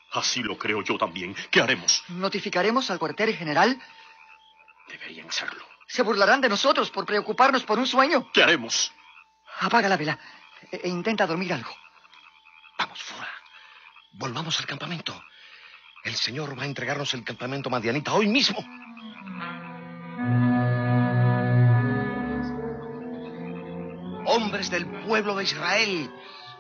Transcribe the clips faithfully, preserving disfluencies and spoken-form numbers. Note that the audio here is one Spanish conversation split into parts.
Así lo creo yo también. ¿Qué haremos? ¿Notificaremos al cuartel general? Deberían hacerlo. ¿Se burlarán de nosotros por preocuparnos por un sueño? ¿Qué haremos? Apaga la vela e, e intenta dormir algo. Vamos, Fura. Volvamos al campamento. El señor va a entregarnos el campamento madianita hoy mismo. Hombres del pueblo de Israel.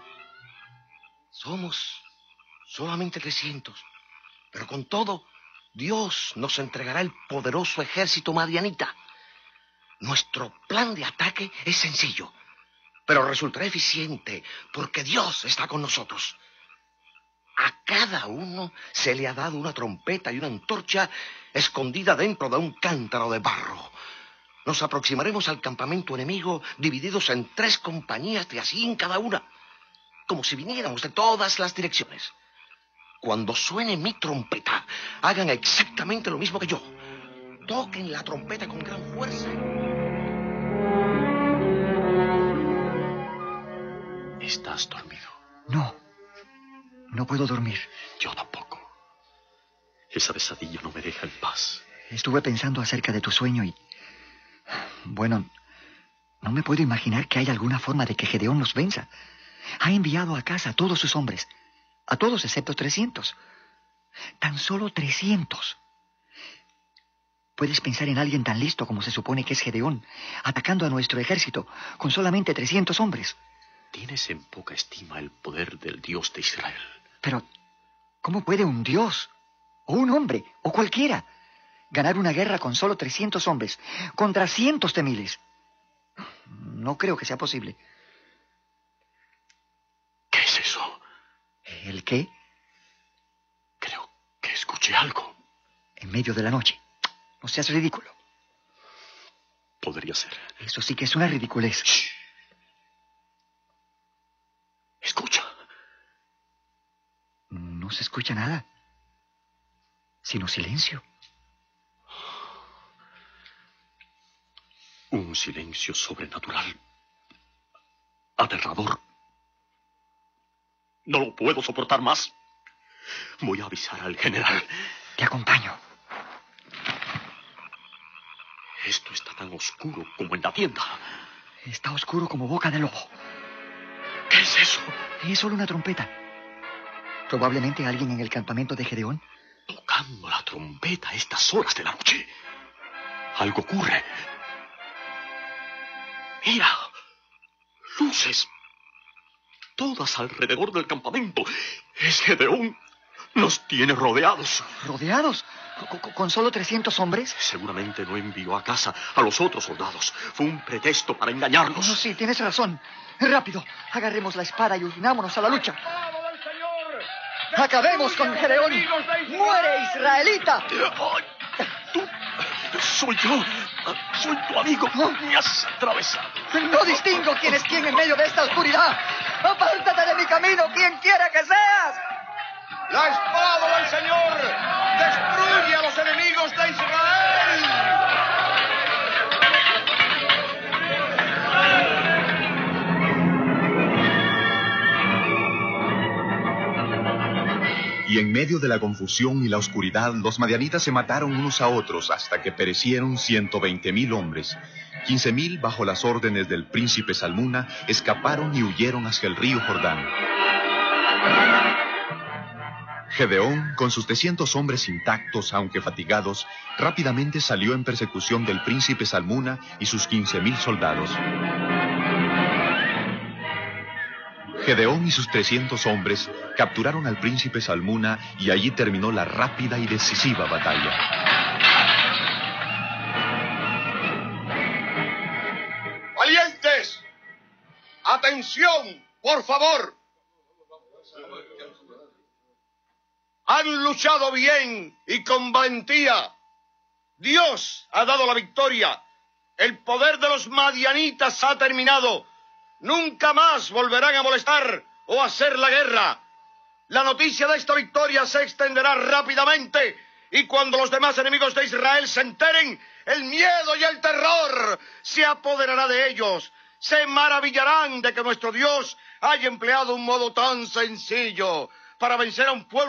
Somos solamente trescientos. Pero con todo, Dios nos entregará el poderoso ejército madianita. Nuestro plan de ataque es sencillo, pero resultará eficiente porque Dios está con nosotros. A cada uno se le ha dado una trompeta y una antorcha escondida dentro de un cántaro de barro. Nos aproximaremos al campamento enemigo divididos en tres compañías de a cien cada una, como si viniéramos de todas las direcciones. Cuando suene mi trompeta, hagan exactamente lo mismo que yo. Toquen la trompeta con gran fuerza. ¿Estás dormido? No, no puedo dormir. Yo tampoco. Esa pesadilla no me deja en paz. Estuve pensando acerca de tu sueño y... Bueno, no me puedo imaginar que haya alguna forma de que Gedeón los venza. Ha enviado a casa a todos sus hombres. A todos excepto trescientos. Tan solo trescientos. ¿Puedes pensar en alguien tan listo como se supone que es Gedeón, atacando a nuestro ejército con solamente trescientos hombres? Tienes en poca estima el poder del Dios de Israel. Pero, ¿cómo puede un Dios, o un hombre, o cualquiera, ganar una guerra con solo trescientos hombres contra cientos de miles? No creo que sea posible. ¿Qué es eso? ¿El qué? Creo que escuché algo. En medio de la noche. No seas ridículo. Podría ser. Eso sí que es una ridiculez. Shh. Escucha. No se escucha nada, sino silencio. Un silencio sobrenatural. Aterrador. No lo puedo soportar más. Voy a avisar al general. Te acompaño. Esto está tan oscuro como en la tienda. Está oscuro como boca de lobo. ¿Qué es eso? Es solo una trompeta. Probablemente alguien en el campamento de Gedeón. Tocando la trompeta a estas horas de la noche. Algo ocurre. Mira. Luces. Todas alrededor del campamento. Es Gedeón. Nos tiene rodeados. ¿Rodeados? ¿Con, con solo trescientos hombres? Seguramente no envió a casa a los otros soldados. Fue un pretexto para engañarnos. No, sí, tienes razón. Rápido, agarremos la espada y unámonos a la lucha. ¡Acabemos con Gedeón! ¡Muere, israelita! ¡Tú! ¡Soy yo! ¡Soy tu amigo! ¡Me has atravesado! No distingo quién es quién en medio de esta oscuridad. ¡Apártate de mi camino, quien quiera que seas! ¡La espada del Señor destruye a los enemigos de Israel! Y en medio de la confusión y la oscuridad, los madianitas se mataron unos a otros hasta que perecieron ciento veinte mil hombres. Quince mil, bajo las órdenes del príncipe Salmuna, escaparon y huyeron hacia el río Jordán. Gedeón, con sus trescientos hombres intactos, aunque fatigados, rápidamente salió en persecución del príncipe Salmuna y sus quince mil soldados. Gedeón y sus trescientos hombres capturaron al príncipe Salmuna y allí terminó la rápida y decisiva batalla. ¡Valientes! ¡Atención, por favor! Han luchado bien y con valentía. Dios ha dado la victoria. El poder de los madianitas ha terminado. Nunca más volverán a molestar o a hacer la guerra. La noticia de esta victoria se extenderá rápidamente y cuando los demás enemigos de Israel se enteren, el miedo y el terror se apoderará de ellos. Se maravillarán de que nuestro Dios haya empleado un modo tan sencillo para vencer a un pueblo